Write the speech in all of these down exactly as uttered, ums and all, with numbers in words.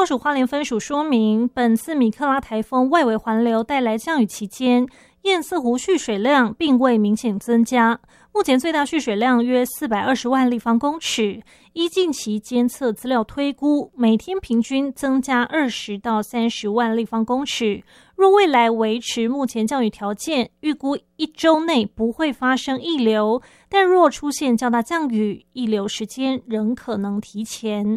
光署花莲分署说明，本次米克拉台风外围环流带来降雨期间，堰塞湖蓄水量并未明显增加，目前最大蓄水量约四百二十万立方公尺，依近期监测资料推估，每天平均增加二十到三十万立方公尺。若未来维持目前降雨条件，预估一周内不会发生溢流，但若出现较大降雨，溢流时间仍可能提前。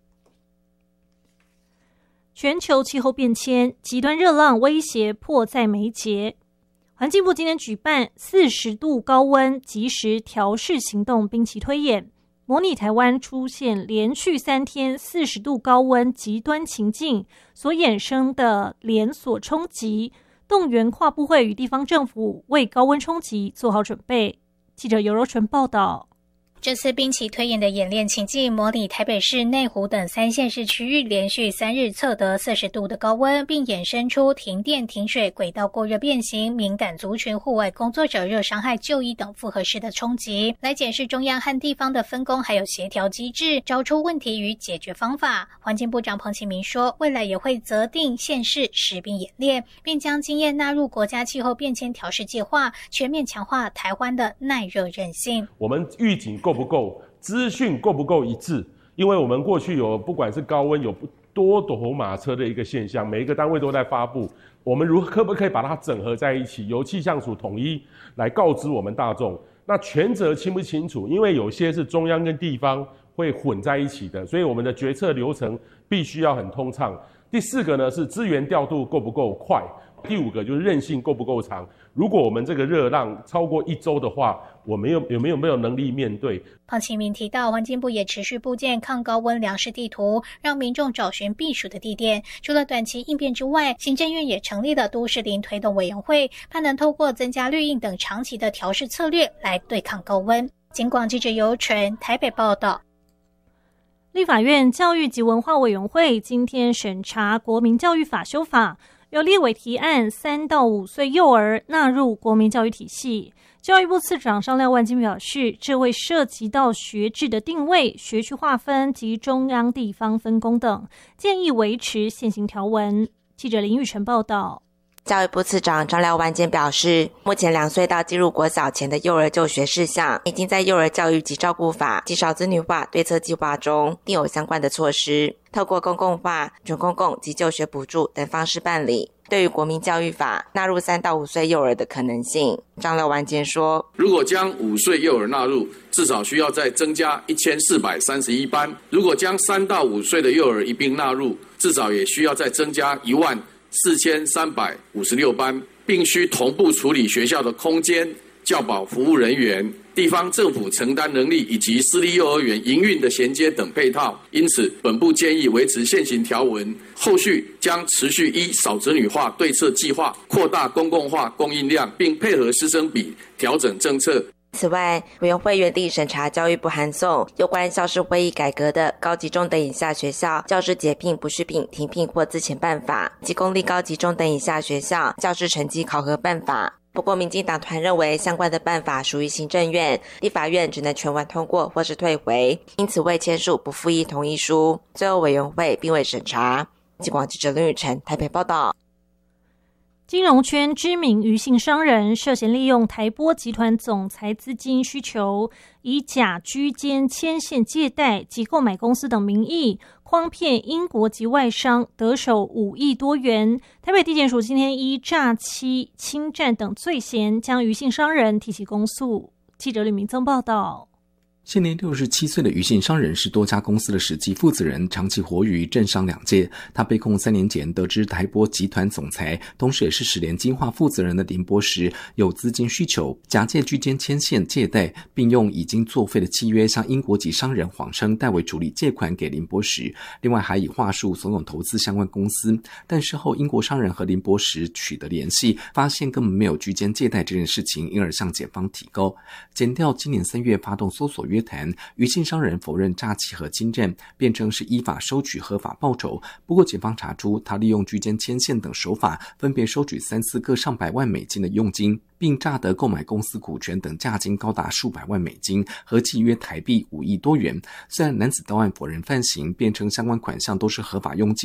全球气候变迁，极端热浪威胁迫在眉睫。环境部今天举办四十度高温即时调试行动兵棋推演，模拟台湾出现连续三天四十度高温极端情境所衍生的连锁冲击，动员跨部会与地方政府为高温冲击做好准备。记者尤柔纯报道。 这次兵棋推演的演练情境模拟台北市、内湖等三县市区域连续三日测得四十度的高温，并衍生出停电、停水、轨道过热变形、敏感族群、户外工作者热伤害就医等复合式的冲击，来检视中央和地方的分工还有协调机制，找出问题与解决方法。环境部长彭启明说，未来也会择定县市实兵演练，并将经验纳入国家气候变迁调试计划，全面强化台湾的耐热韧性。 我们预警够不够？资讯够不够一致？因为我们过去有不管是高温有多头马车的一个现象，每一个单位都在发布，我们如可不可以把它整合在一起，由气象署统一来告知我们大众？那权责清不清楚？因为有些是中央跟地方会混在一起的，所以我们的决策流程必须要很通畅。第四个呢是资源调度够不够快？第五个就是韧性够不够长？如果我们这个热浪超过一周的话，我们有有没有没有能力面对？ 彭启明提到，环境部也持续布建抗高温粮食地图，让民众找寻避暑的地点。除了短期应变之外，行政院也成立了都市林推动委员会，盼能透过增加绿荫等长期的调试策略来对抗高温。警广记者尤纯台北报道。 立法院教育及文化委员会今天审查国民教育法修法，由立委提案三到五岁幼儿纳入国民教育体系。教育部次长张廖万金表示，这会涉及到学制的定位、学区划分及中央地方分工等，建议维持现行条文。记者林玉成报道。 教育部次长张廖万坚表示，目前两岁到进入国小前的幼儿就学事项，已经在幼儿教育及照顾法及少子女化对策计划中定有相关的措施，透过公共化、准公共及就学补助等方式办理。对于国民教育法纳入三到五岁幼儿的可能性，张廖万坚说， 如果将五岁幼儿纳入，至少需要再增加一千四百三十一班；如果将三到五岁的幼儿一并纳入，至少也需要再增加一万四千三百五十六班，并需同步处理学校的空间、教保服务人员、地方政府承担能力以及私立幼儿园营运的衔接等配套。因此，本部建议维持现行条文，后续将持续依少子女化对策计划扩大公共化供应量，并配合师生比调整政策。 此外，委员会原定审查教育部函送有关校事会议改革的高级中等以下学校教师解聘、不续聘、停聘或资遣办法及公立高级中等以下学校教师成绩考核办法。不过民进党团认为相关的办法属于行政院，立法院只能全文通过或是退回，因此未签署不附议同意书，最后委员会并未审查。警广记者林宇晨台北报道。 金融圈知名余姓商人涉嫌利用台玻集团总裁资金需求，以假居间牵线借贷及购买公司等名义，诓骗英国籍外商，得手五亿多元。台北地检署今天依诈欺、侵占等罪嫌，将余姓商人提起公诉。记者吕明宗报道。 现年六十七岁的余姓商人是多家公司的实际负责人，长期活于政商两界。他被控三年前得知台玻集团总裁，同时也是史联金化负责人的林博时有资金需求，假借居间牵线借贷，并用已经作废的契约向英国籍商人谎称代为处理借款给林博时，另外还以话术怂恿投资相关公司。但事后英国商人和林博时取得联系，发现根本没有居间借贷这件事情，因而向检方提告。检调今年三月发动搜索约谈，余姓商人否认诈欺和侵占，辩称是依法收取合法报酬。不过检方查出他利用居间牵线等手法，分别收取三次各上百万美金的佣金，并诈得购买公司股权等价金高达数百万美金，合计约台币五亿多元。虽然男子到案否认犯行，辩称相关款项都是合法佣金。